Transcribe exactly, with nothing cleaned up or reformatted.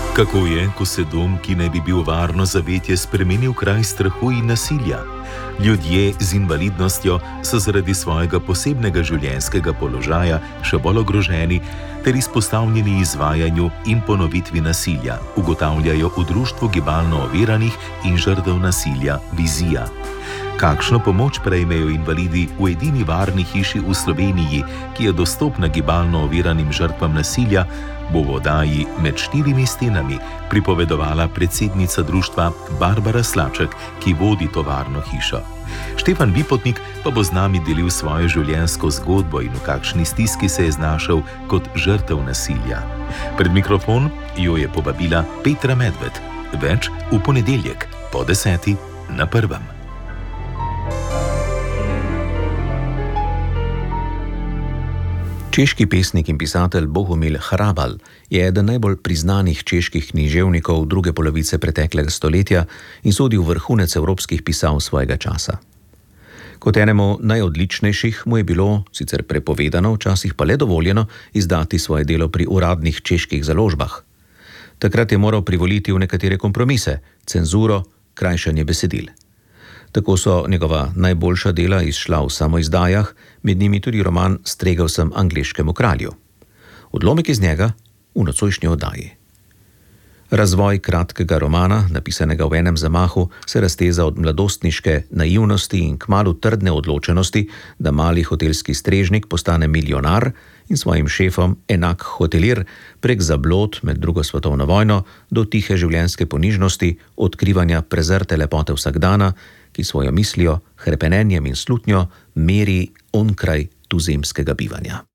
Kako je, ko se dom, ki naj bi bil varno zavetje, spremenil kraj strahu in nasilja? Ljudje z invalidnostjo so zaradi svojega posebnega življenjskega položaja še bolj ogroženi ter izpostavljeni izvajanju in ponovitvi nasilja, ugotavljajo v Društvu gibalno oviranih in žrtev nasilja Vizija. Kakšno pomoč prejmejo invalidi v edini varni hiši v Sloveniji, ki je dostopna gibalno oviranim žrtvam nasilja, bo v oddaji Med štirimi stenami pripovedovala predsednica društva Barbara Slaček, ki vodi to varno hišo. Štefan Vipotnik pa bo z nami delil svojo življenjsko zgodbo in v kakšni stiski se je znašel kot žrtev nasilja. Pred mikrofon jo je povabila Petra Medved. Več v ponedeljek po deseti na Prvem. Češki pesnik in pisatelj Bohumil Hrabal je eden najbolj priznanih čeških književnikov druge polovice preteklega stoletja in sodi v vrhunec evropskih pisav svojega časa. Kot enemu najodličnejših mu je bilo sicer prepovedano, včasih pa le dovoljeno izdati svoje delo pri uradnih čeških založbah. Takrat je moral privoliti v nekatere kompromise, cenzuro, krajšanje besedil. Tako so njegova najboljša dela izšla v samoizdajah, med njimi tudi roman Stregel sem angleškemu kralju. Odlomek iz njega v nocojšnji oddaji. Razvoj kratkega romana, napisanega v enem zamahu, se razteza od mladostniške naivnosti in kmalu trdne odločenosti, da mali hotelski strežnik postane milijonar in svojim šefom enak hotelir prek zablod med drugo svetovno vojno do tihe življenjske ponižnosti, odkrivanja prezrte lepote vsakdana, ki svojo mislijo, hrepenenjem in slutnjo meri onkraj tuzemskega bivanja.